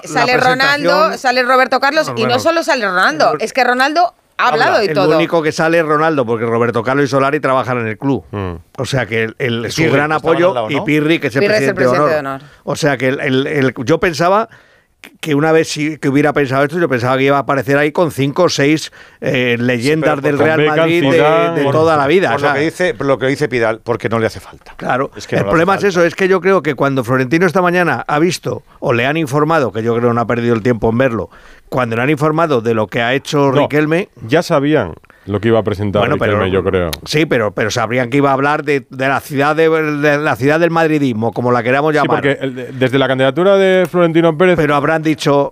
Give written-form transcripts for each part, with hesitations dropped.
sale Ronaldo, sale Roberto Carlos, y no solo sale Ronaldo, es que Ronaldo ha hablado y todo. El único que sale es Ronaldo, porque Roberto Carlos y Solari trabajan en el club. O sea que su gran apoyo, lado, ¿no? Y Pirri, que es el presidente de honor. O sea que yo pensaba que una vez que hubiera pensado esto, yo pensaba que iba a aparecer ahí con 5 o 6 leyendas del Real Madrid de toda la vida. Por lo que dice Pidal, porque no le hace falta. Claro, es que el problema es eso, es que yo creo que cuando Florentino esta mañana ha visto, o le han informado, que yo creo que no ha perdido el tiempo en verlo, cuando le han informado de lo que ha hecho Riquelme... Ya sabían lo que iba a presentar Riquelme, yo creo. Sí, pero sabrían que iba a hablar de la ciudad de la ciudad del madridismo, como la queramos llamar. Sí, porque desde la candidatura de Florentino Pérez... Pero habrán dicho...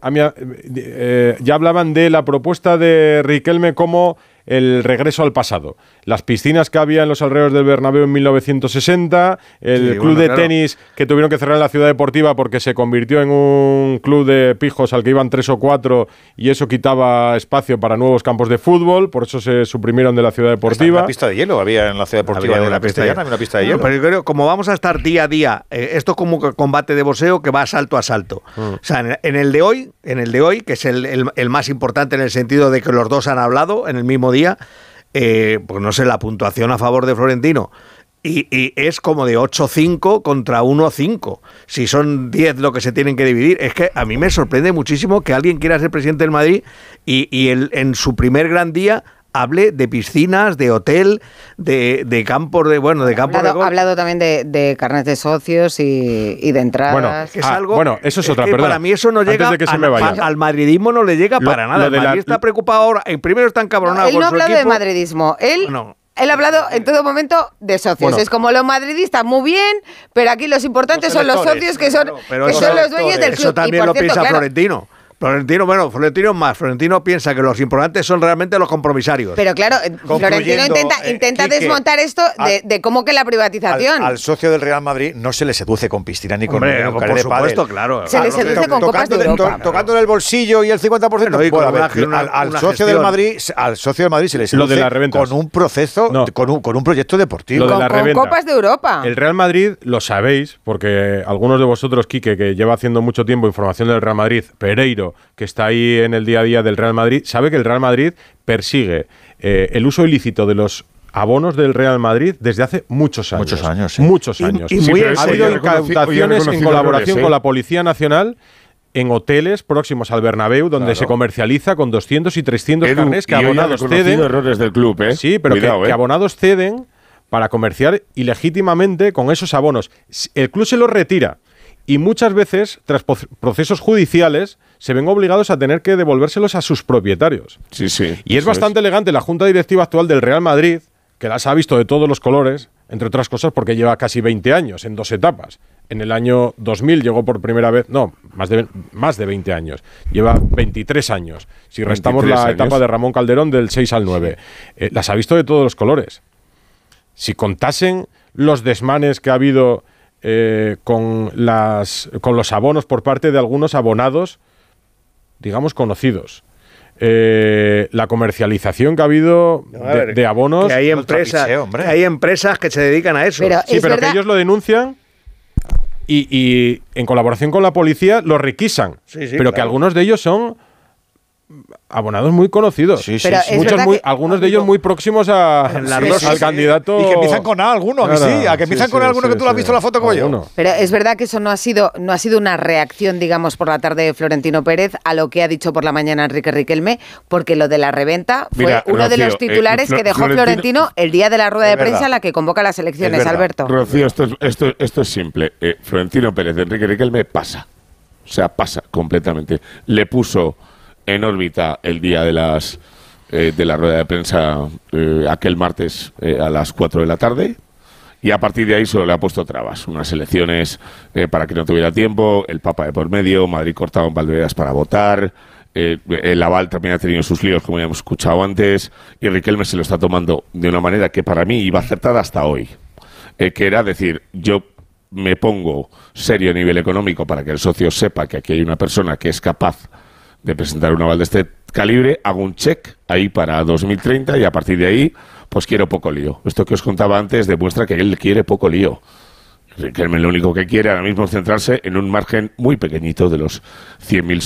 ya hablaban de la propuesta de Riquelme como el regreso al pasado. Las piscinas que había en los alrededores del Bernabéu en 1960, el club de tenis que tuvieron que cerrar en la Ciudad Deportiva porque se convirtió en un club de pijos al que iban 3 o 4 y eso quitaba espacio para nuevos campos de fútbol, por eso se suprimieron de la Ciudad Deportiva. Una pista de hielo había en la Ciudad Deportiva de la Castellana, había una pista de hielo. Pero yo creo, como vamos a estar día a día, esto es como combate de boxeo que va salto a salto. O sea, en el de hoy, que es el más importante en el sentido de que los dos han hablado en el mismo día, pues no sé, la puntuación a favor de Florentino y es como de 8-5 contra 1-5. Si son 10 lo que se tienen que dividir, es que a mí me sorprende muchísimo que alguien quiera ser presidente del Madrid y en su primer gran día hable de piscinas, de hotel, de campos de campos de golf. Ha hablado también de carnet de socios y de entradas. Es algo, eso es otra, perdón. Para mí eso no llega al madridismo, no le llega para nada. El Madrid está preocupado ahora. Primero está encabronado con su equipo. Él no ha hablado de madridismo. Él ha hablado en todo momento de socios. Es como los madridistas, muy bien, pero aquí los importantes son los socios que son los dueños del club. Eso también lo piensa Florentino. Florentino piensa que los importantes son realmente los compromisarios. Pero claro, Florentino intenta desmontar esto de cómo que la privatización. Al socio del Real Madrid no se le seduce con piscina ni con por supuesto, claro. Se le seduce con copas de Europa. Tocándole el bolsillo y el 50%. Al socio del Madrid se le seduce con un proceso, con un proyecto deportivo. Con copas de Europa. El Real Madrid, lo sabéis, porque algunos de vosotros, Quique, que lleva haciendo mucho tiempo información del Real Madrid, Pereiro, que está ahí en el día a día del Real Madrid, sabe que el Real Madrid persigue el uso ilícito de los abonos del Real Madrid desde hace muchos años. Muchos años. Ha habido incautaciones en colaboración con la Policía Nacional en hoteles próximos al Bernabéu, donde se comercializa con 200 y 300 carnés que abonados ceden. Errores del club, Sí, pero que abonados ceden para comerciar ilegítimamente con esos abonos. El club se los retira. Y muchas veces, tras procesos judiciales, se ven obligados a tener que devolvérselos a sus propietarios. Sí. Y es bastante elegante la Junta Directiva actual del Real Madrid, que las ha visto de todos los colores, entre otras cosas porque lleva casi 20 años, en 2 etapas. En el año 2000 llegó por primera vez, más de 20 años. Lleva 23 años. Si restamos la etapa de Ramón Calderón del 6 al 9. Las ha visto de todos los colores. Si contasen los desmanes que ha habido con los abonos por parte de algunos abonados, digamos, conocidos. La comercialización que ha habido de abonos. Que hay empresas que se dedican a eso. Pero que ellos lo denuncian y en colaboración con la policía lo requisan. Pero que algunos de ellos son abonados muy conocidos. Algunos de ellos muy próximos al candidato. Y que empiezan con A alguno, que empiezan con alguno que tú lo has visto en la foto como yo. Pero es verdad que eso no ha sido una reacción, digamos, por la tarde de Florentino Pérez a lo que ha dicho por la mañana Enrique Riquelme, porque lo de la reventa fue uno de los titulares que dejó Florentino el día de la rueda de prensa en la que convoca las elecciones, Alberto. Rocío, esto es simple. Florentino Pérez de Enrique Riquelme pasa. O sea, pasa completamente. Le puso en órbita el día de la rueda de prensa aquel martes a las 4 de la tarde, y a partir de ahí solo le ha puesto trabas, unas elecciones para que no tuviera tiempo, el Papa de por medio, Madrid cortado en Valdeveras para votar, el aval también ha tenido sus líos, como ya hemos escuchado antes, y Riquelme se lo está tomando de una manera que para mí iba acertada hasta hoy, que era decir, yo me pongo serio a nivel económico para que el socio sepa que aquí hay una persona que es capaz de presentar un aval de este calibre, hago un check ahí para 2030 y a partir de ahí, pues quiero poco lío. Esto que os contaba antes demuestra que él quiere poco lío. Riquelme lo único que quiere ahora mismo es centrarse en un margen muy pequeñito de los 100.000